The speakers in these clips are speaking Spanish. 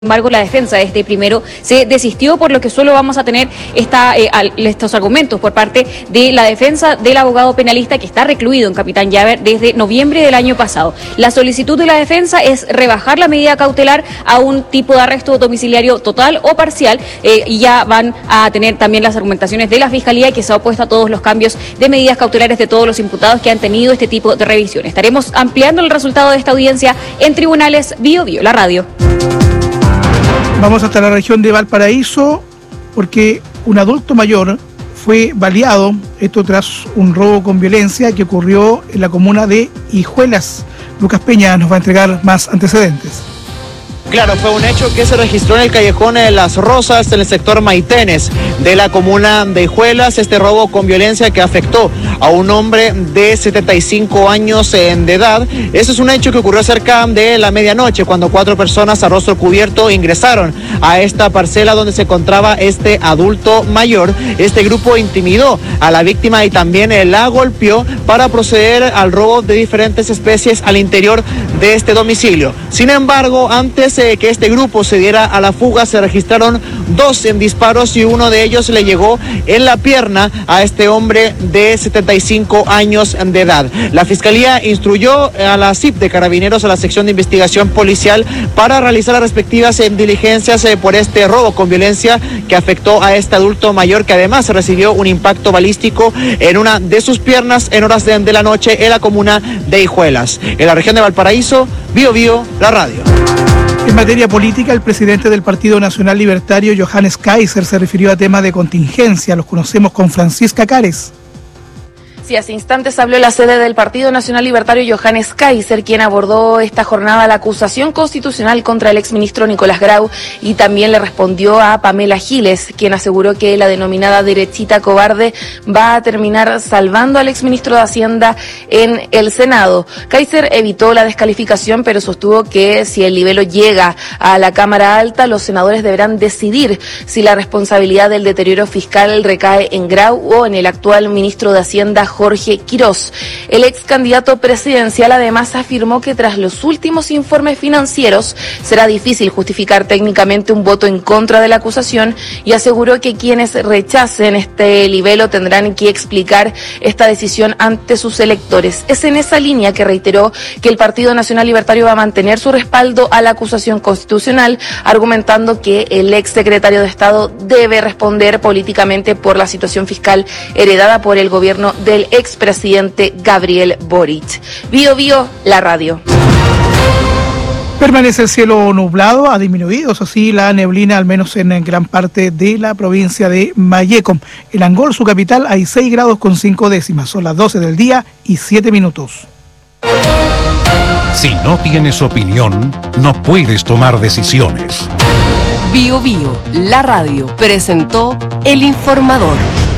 Sin embargo, la defensa de este primero se desistió, por lo que solo vamos a tener estos argumentos por parte de la defensa del abogado penalista que está recluido en Capitán Llaver desde noviembre del año pasado. La solicitud de la defensa es rebajar la medida cautelar a un tipo de arresto domiciliario total o parcial, y ya van a tener también las argumentaciones de la Fiscalía, que se ha opuesto a todos los cambios de medidas cautelares de todos los imputados que han tenido este tipo de revisión. Estaremos ampliando el resultado de esta audiencia en Tribunales Bio Bio, la radio. Vamos hasta la región de Valparaíso porque un adulto mayor fue baleado, esto tras un robo con violencia que ocurrió en la comuna de Hijuelas. Lucas Peña nos va a entregar más antecedentes. Claro, fue un hecho que se registró en el callejón de Las Rosas, en el sector Maitenes de la comuna de Hijuelas. Este robo con violencia que afectó a un hombre de 75 años de edad. Eso es un hecho que ocurrió cerca de la medianoche, cuando 4 personas a rostro cubierto ingresaron a esta parcela donde se encontraba este adulto mayor. Este grupo intimidó a la víctima y también la golpeó para proceder al robo de diferentes especies al interior de este domicilio. Sin embargo, antes que este grupo se diera a la fuga, se registraron 2 disparos y uno de ellos le llegó en la pierna a este hombre de 75 años de edad. La Fiscalía instruyó a la CIP de Carabineros, a la sección de investigación policial, para realizar las respectivas diligencias por este robo con violencia que afectó a este adulto mayor, que además recibió un impacto balístico en una de sus piernas en horas de la noche en la comuna de Hijuelas. En la región de Valparaíso, Bio Bio, la radio. En materia política, el presidente del Partido Nacional Libertario, Johannes Kaiser, se refirió a temas de contingencia. Los conocemos con Francisca Cares. Sí, hace instantes habló en la sede del Partido Nacional Libertario Johannes Kaiser, quien abordó esta jornada la acusación constitucional contra el exministro Nicolás Grau, y también le respondió a Pamela Giles, quien aseguró que la denominada derechita cobarde va a terminar salvando al exministro de Hacienda en el Senado. Kaiser evitó la descalificación, pero sostuvo que si el libelo llega a la Cámara Alta, los senadores deberán decidir si la responsabilidad del deterioro fiscal recae en Grau o en el actual ministro de Hacienda, Jorge Quirós. El ex candidato presidencial además afirmó que tras los últimos informes financieros será difícil justificar técnicamente un voto en contra de la acusación, y aseguró que quienes rechacen este libelo tendrán que explicar esta decisión ante sus electores. Es en esa línea que reiteró que el Partido Nacional Libertario va a mantener su respaldo a la acusación constitucional, argumentando que el ex secretario de Estado debe responder políticamente por la situación fiscal heredada por el gobierno del expresidente Gabriel Boric. Bio Bio, la radio. Permanece el cielo nublado, ha disminuido, eso sí, la neblina, al menos en gran parte de la provincia de Malleco. En Angol, su capital, hay 6 grados con 5 décimas. Son las 12 del día y 7 minutos. Si no tienes opinión, no puedes tomar decisiones. Bio Bio, la radio, presentó El Informador.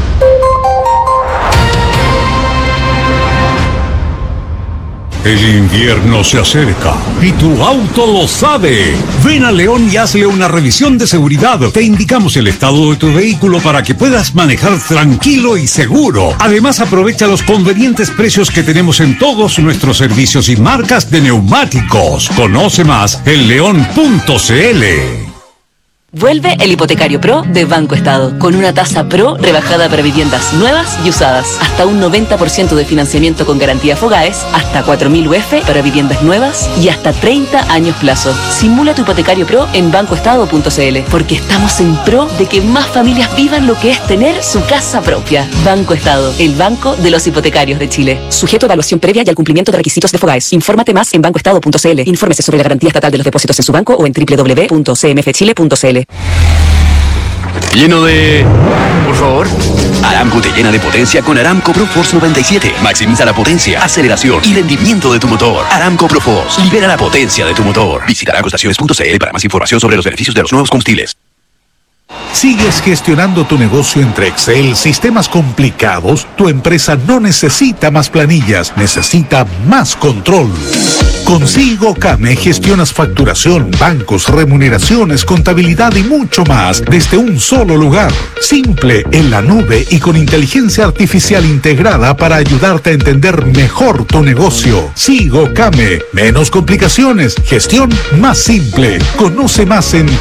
El invierno se acerca y tu auto lo sabe. Ven a León y hazle una revisión de seguridad. Te indicamos el estado de tu vehículo para que puedas manejar tranquilo y seguro. Además, aprovecha los convenientes precios que tenemos en todos nuestros servicios y marcas de neumáticos. Conoce más en león.cl. Vuelve el Hipotecario Pro de Banco Estado, con una tasa Pro rebajada para viviendas nuevas y usadas, hasta un 90% de financiamiento con garantía Fogaes, hasta 4.000 UF para viviendas nuevas y hasta 30 años plazo. Simula tu Hipotecario Pro en bancoestado.cl, porque estamos en pro de que más familias vivan lo que es tener su casa propia. Banco Estado, el banco de los hipotecarios de Chile. Sujeto a evaluación previa y al cumplimiento de requisitos de Fogaes. Infórmate más en bancoestado.cl. Infórmese sobre la garantía estatal de los depósitos en su banco o en www.cmfchile.cl. Lleno de... Por favor. Aramco te llena de potencia con Aramco Pro Force 97. Maximiza la potencia, aceleración y rendimiento de tu motor. Aramco Pro Force. Libera la potencia de tu motor. Visita aramcoestaciones.cl para más información sobre los beneficios de los nuevos combustibles. ¿Sigues gestionando tu negocio entre Excel, sistemas complicados? Tu empresa no necesita más planillas, necesita más control. Con SIGOCAME gestionas facturación, bancos, remuneraciones, contabilidad y mucho más desde un solo lugar. Simple, en la nube y con inteligencia artificial integrada para ayudarte a entender mejor tu negocio. SIGOCAME, menos complicaciones, gestión más simple. Conoce más en